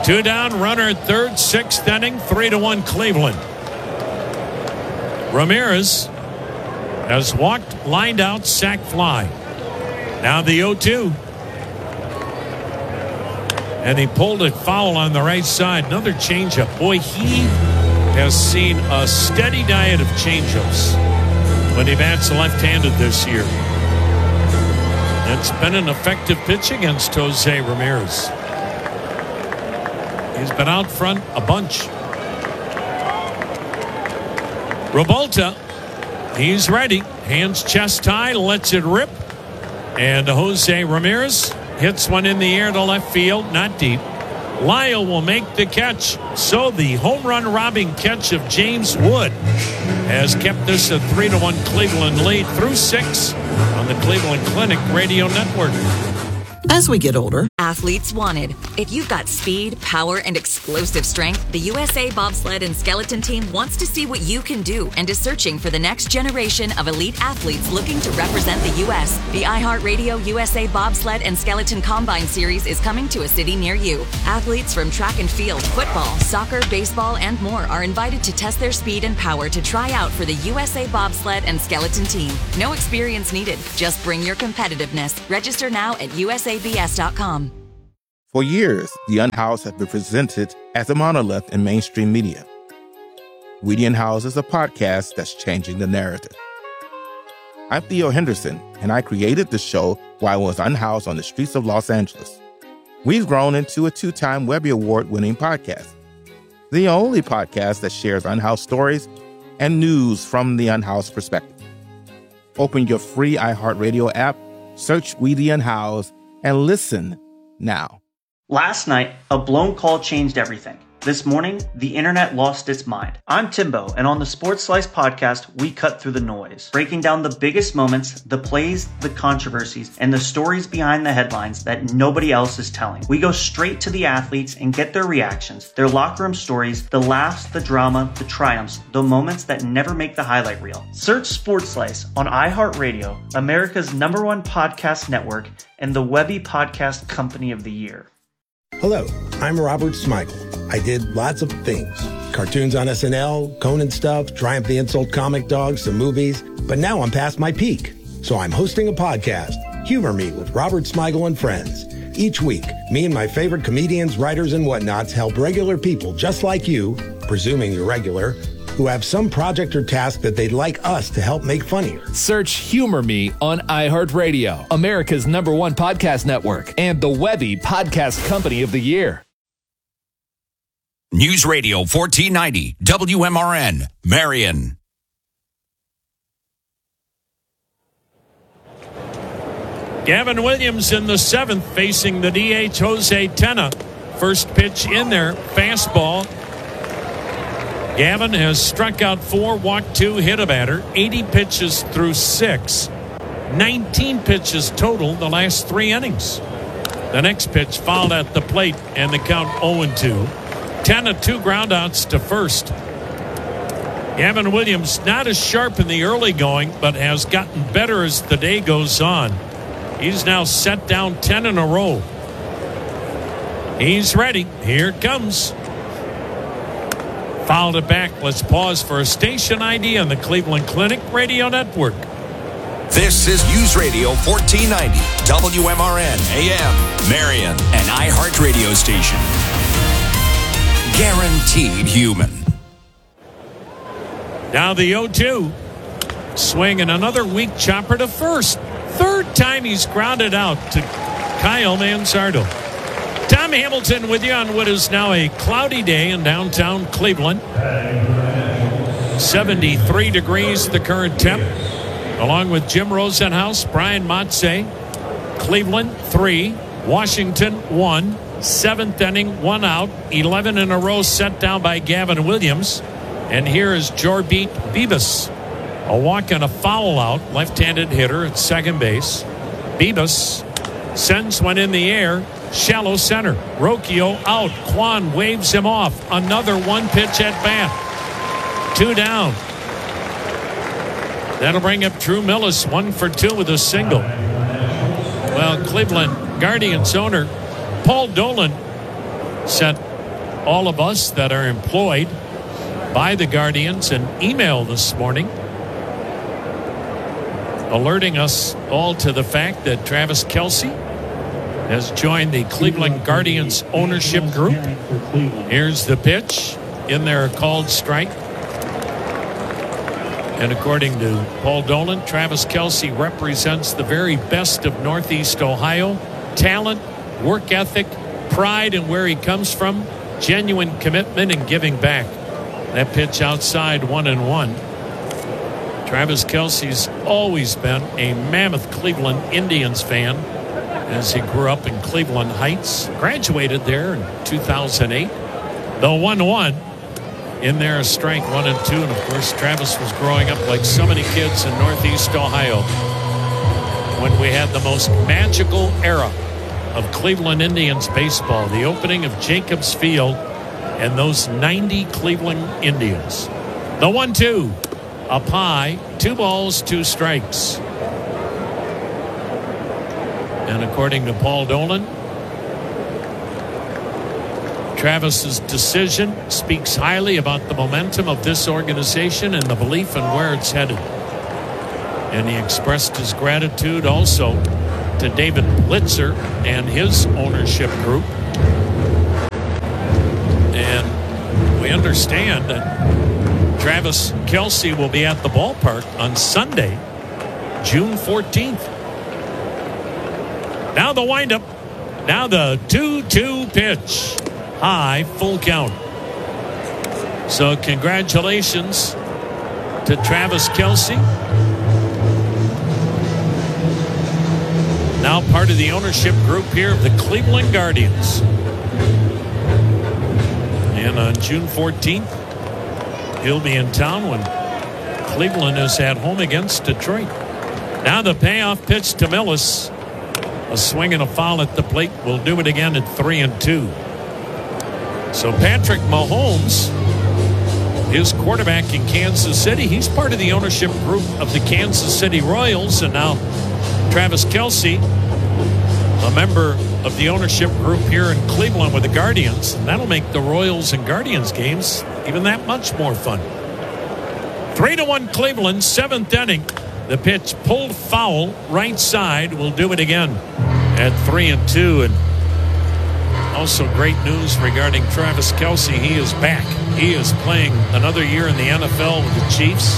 Two down, runner at third, sixth inning, 3-1 Cleveland. Ramirez has walked, lined out, sac fly. Now the 0-2. And he pulled it foul on the right side. Another changeup. Boy, he has seen a steady diet of changeups when he bats left-handed this year. It's been an effective pitch against Jose Ramirez. He's been out front a bunch. Revolta, he's ready. Hands chest high, lets it rip. And Jose Ramirez hits one in the air to left field, not deep. Lyle will make the catch. So the home run robbing catch of James Wood has kept this a 3-1 Cleveland lead through 6 on the Cleveland Clinic Radio Network. As we get older, athletes wanted. If you've got speed, power, and explosive strength, the USA Bobsled and Skeleton Team wants to see what you can do and is searching for the next generation of elite athletes looking to represent the U.S. The iHeartRadio USA Bobsled and Skeleton Combine Series is coming to a city near you. Athletes from track and field, football, soccer, baseball, and more are invited to test their speed and power to try out for the USA Bobsled and Skeleton Team. No experience needed. Just bring your competitiveness. Register now at usabs.com. For years, The Unhoused have been presented as a monolith in mainstream media. We The Unhoused is a podcast that's changing the narrative. I'm Theo Henderson, and I created the show while I was unhoused on the streets of Los Angeles. We've grown into a 2-time Webby Award-winning podcast, the only podcast that shares unhoused stories and news from the unhoused perspective. Open your free iHeartRadio app, search We The Unhoused, and listen now. Last night, a blown call changed everything. This morning, the internet lost its mind. I'm Timbo, and on the Sports Slice podcast, we cut through the noise, breaking down the biggest moments, the plays, the controversies, and the stories behind the headlines that nobody else is telling. We go straight to the athletes and get their reactions, their locker room stories, the laughs, the drama, the triumphs, the moments that never make the highlight reel. Search Sports Slice on iHeartRadio, America's #1 podcast network, and the Webby Podcast Company of the Year. Hello, I'm Robert Smigel. I did lots of things. Cartoons on SNL, Conan stuff, Triumph the Insult Comic Dog, some movies. But now I'm past my peak. So I'm hosting a podcast, Humor Me with Robert Smigel and Friends. Each week, me and my favorite comedians, writers, and whatnots help regular people just like you, presuming you're regular, who have some project or task that they'd like us to help make funnier. Search Humor Me on iHeartRadio, America's #1 podcast network, and the Webby Podcast Company of the Year. News Radio 1490, WMRN, Marion. Gavin Williams in the 7th facing the DH Jose Tena. First pitch in there, fastball. Gavin has struck out 4, walked 2, hit a batter, 80 pitches through 6, 19 pitches total the last 3 innings. The next pitch fouled at the plate and the count 0-2. 10-2 groundouts to first. Gavin Williams not as sharp in the early going, but has gotten better as the day goes on. He's now set down 10 in a row. He's ready. Here it comes. Fouled it back. Let's pause for a station ID on the Cleveland Clinic Radio Network. This is News Radio 1490, WMRN AM, Marion, an iHeart radio station. Guaranteed human. Now the 0-2. Swing and another weak chopper to first. Third time he's grounded out to Kyle Manzardo. Tom Hamilton with you on what is now a cloudy day in downtown Cleveland. 73 degrees the current temp. Along with Jim Rosenhaus, Brian Motze. Cleveland 3, Washington 1. 7th inning, 1 out, 11 in a row set down by Gavin Williams. And here is Jorbit Bibas. A walk and a foul out, left-handed hitter at second base. Bibas sends one in the air, shallow center. Rocchio out. Kwan waves him off. Another one-pitch at bat. 2 down. That'll bring up Drew Millis, 1 for 2 with a single. Well, Cleveland Guardians owner Paul Dolan sent all of us that are employed by the Guardians an email this morning alerting us all to the fact that Travis Kelce has joined the Cleveland Guardians ownership group. Here's the pitch in their called strike. And according to Paul Dolan, Travis Kelce represents the very best of Northeast Ohio. Talent, work ethic, pride in where he comes from, genuine commitment and giving back. That pitch outside 1-1. Travis Kelce's always been a mammoth Cleveland Indians fan as he grew up in Cleveland Heights, graduated there in 2008. The 1-1 in there, a strike 1-2. And of course, Travis was growing up like so many kids in Northeast Ohio when we had the most magical era of Cleveland Indians baseball, the opening of Jacobs Field and those 90 Cleveland Indians. The 1-2 up high, 2 balls, 2 strikes. And according to Paul Dolan, Travis's decision speaks highly about the momentum of this organization and the belief in where it's headed. And he expressed his gratitude also to David Blitzer and his ownership group. And we understand that Travis Kelce will be at the ballpark on Sunday, June 14th. Now the windup. Now the 2-2 pitch. High, full count. So congratulations to Travis Kelce. Now part of the ownership group here of the Cleveland Guardians. And on June 14th, he'll be in town when Cleveland is at home against Detroit. Now the payoff pitch to Millis. A swing and a foul at the plate. Will do it again at 3-2. So Patrick Mahomes, his quarterback in Kansas City, he's part of the ownership group of the Kansas City Royals. And now Travis Kelce, a member of the ownership group here in Cleveland with the Guardians. And that'll make the Royals and Guardians games even that much more fun. 3-1 Cleveland, 7th inning. The pitch pulled foul, right side. Will do it again at 3-2. And also great news regarding Travis Kelce. He is back. He is playing another year in the NFL with the Chiefs.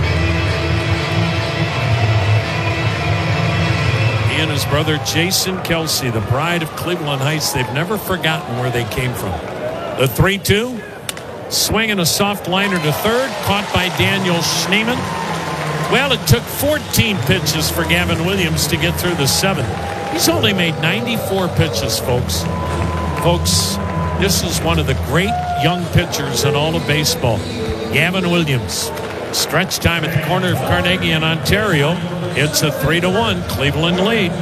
He and his brother Jason Kelce, the pride of Cleveland Heights, they've never forgotten where they came from. The 3-2. Swing and a soft liner to third. Caught by Daniel Schneemann. Well, it took 14 pitches for Gavin Williams to get through the 7th. He's only made 94 pitches, folks. Folks, this is one of the great young pitchers in all of baseball. Gavin Williams. Stretch time at the corner of Carnegie and Ontario. It's a 3-1 Cleveland lead.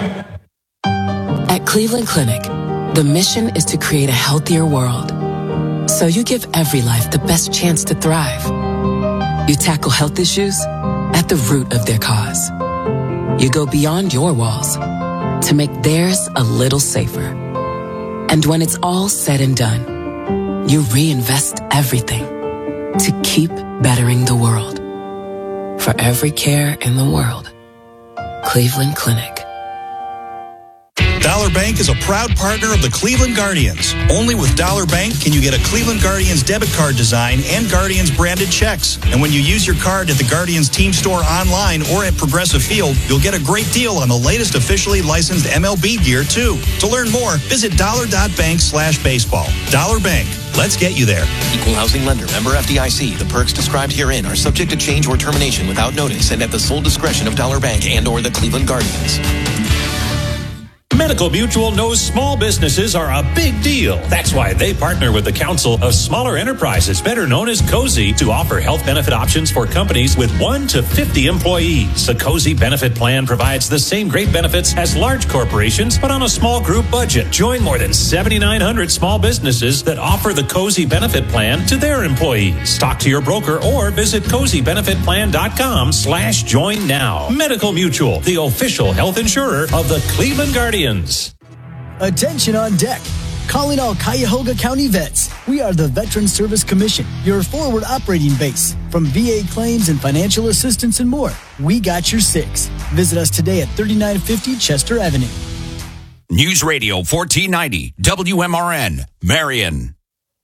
At Cleveland Clinic, the mission is to create a healthier world. So you give every life the best chance to thrive. You tackle health issues at the root of their cause. You go beyond your walls to make theirs a little safer. And when it's all said and done, you reinvest everything to keep bettering the world. For every care in the world, Cleveland Clinic. Dollar Bank is a proud partner of the Cleveland Guardians. Only with Dollar Bank can you get a Cleveland Guardians debit card design and Guardians branded checks. And when you use your card at the Guardians team store online or at Progressive Field, you'll get a great deal on the latest officially licensed MLB gear too. To learn more, visit dollar.bank/baseball. Dollar Bank. Let's get you there. Equal housing lender. Member FDIC. The perks described herein are subject to change or termination without notice and at the sole discretion of Dollar Bank and or the Cleveland Guardians. Medical Mutual knows small businesses are a big deal. That's why they partner with the Council of Smaller Enterprises, better known as COSI, to offer health benefit options for companies with 1 to 50 employees. The COSI benefit plan provides the same great benefits as large corporations, but on a small group budget. Join more than 7,900 small businesses that offer the COSI benefit plan to their employees. Talk to your broker or visit COSIbenefitplan.com/join now. Medical Mutual, the official health insurer of the Cleveland Guardians. Attention on deck. Calling all Cuyahoga County vets. We are the Veteran Service Commission, your forward operating base. From VA claims and financial assistance and more, we got your six. Visit us today at 3950 Chester Avenue. News Radio 1490, WMRN, Marion.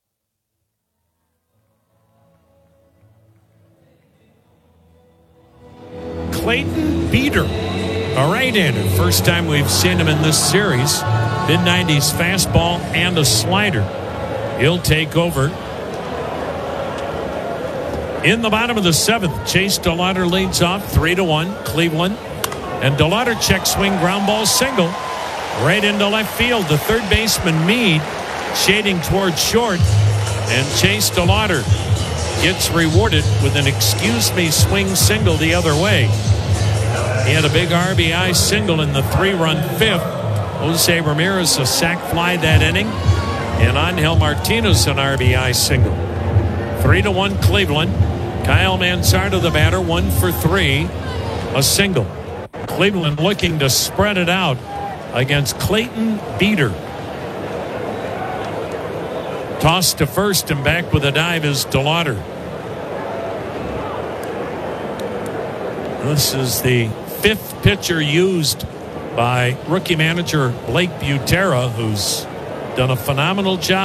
Clayton Beater, a right-hander. First time we've seen him in this series. Mid-90s fastball and a slider. He'll take over. In the bottom of the seventh, Chase DeLauder leads off 3-1, Cleveland. And DeLauder check swing ground ball single right into left field. The third baseman, Meade, shading towards short. And Chase DeLauder gets rewarded with an excuse me swing single the other way. He had a big RBI single in the 3-run fifth. Jose Ramirez a sac fly that inning. And Angel Martinez an RBI single. 3-1 Cleveland. Kyle Manzardo the batter, 1 for 3. A single. Cleveland looking to spread it out against Clayton Beater. Toss to first and back with a dive is DeLauder. This is the fifth pitcher used by rookie manager Blake Butera, who's done a phenomenal job